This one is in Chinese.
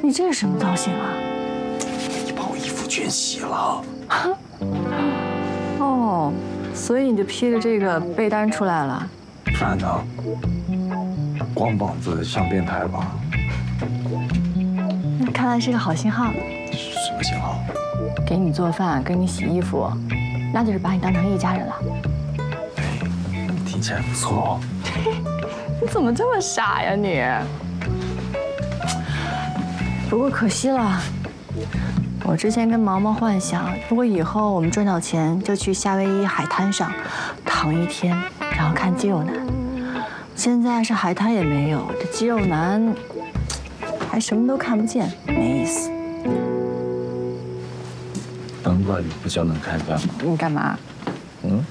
你这是什么造型啊？ 你把我衣服全洗了。 哦，所以你就披着这个被单出来了？ 不然呢？光膀子像变态吧？ 那看来是个好信号。 什么信号？ 给你做饭，给你洗衣服，那就是把你当成一家人了。 听起来不错哦。 你怎么这么傻呀你？不过可惜了，我之前跟毛毛幻想，如果以后我们赚到钱，就去夏威夷海滩上躺一天，然后看肌肉男。现在是海滩也没有，这肌肉男还什么都看不见，没意思。 等会你不就能看见吗？ 你干嘛？